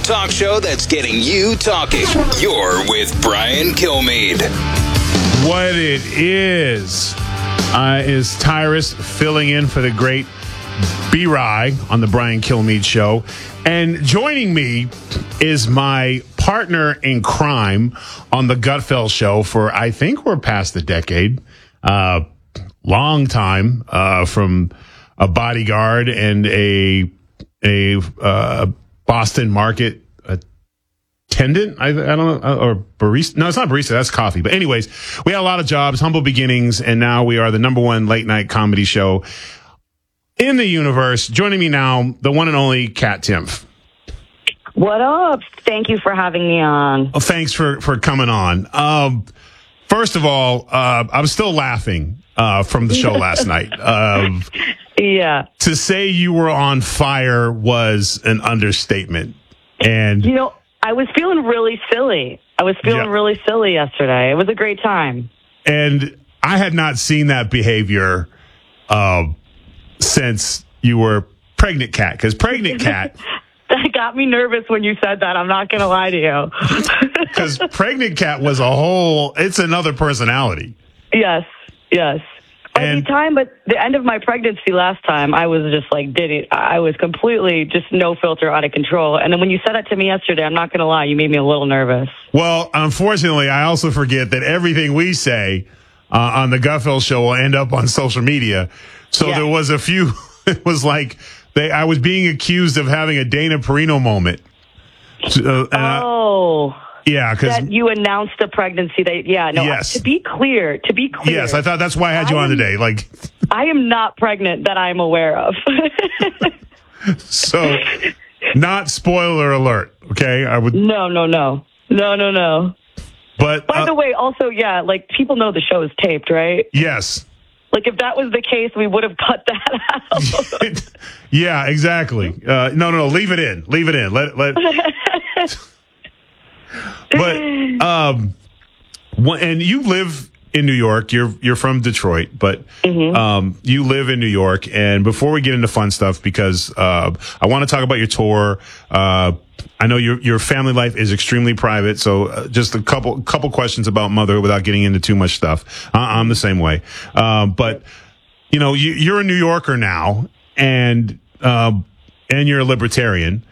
talk show that's getting you talking. You're with Brian Kilmeade. What it is Tyrus filling in for the great B-Rye on the Brian Kilmeade Show. And joining me is my partner in crime on the Gutfeld Show for, I think we're past a decade. Long time, from a bodyguard and a Boston Market attendant. I don't know, or barista. No, it's not barista. That's coffee. But anyways, we had a lot of jobs, humble beginnings, and now we are the number one late night comedy show in the universe. Joining me now, the one and only Kat Timpf. What up? Thank you for having me on. Oh, thanks for coming on. First of all, I was still laughing from the show last night. Yeah. To say you were on fire was an understatement. And you know, I was feeling really silly. Really silly yesterday. It was a great time. And I had not seen that behavior since you were pregnant Cat. Because pregnant Cat... That got me nervous when you said that. I'm not going to lie to you. Because pregnant Cat was it's another personality. Yes. By the end of my pregnancy last time, I was just like, I was completely just no filter, out of control. And then when you said that to me yesterday, I'm not going to lie, you made me a little nervous. Well, unfortunately, I also forget that everything we say on the Gutfeld Show will end up on social media. So There was a few, it was like, I was being accused of having a Dana Perino moment. Yeah, because that you announced a pregnancy. Yes. To be clear. Yes, I thought that's why I had you on today. Like, I am not pregnant that I'm aware of. So, not spoiler alert. Okay, I would. No. But by the way, also, people know the show is taped, right? Yes. Like, if that was the case, we would have cut that out. Yeah, exactly. No. Leave it in. Let. But and you live in New York. You're from Detroit, but you live in New York. And before we get into fun stuff, because I want to talk about your tour. I know your family life is extremely private, so just a couple questions about mother without getting into too much stuff. I'm the same way. But you know, you're a New Yorker now, and you're a libertarian.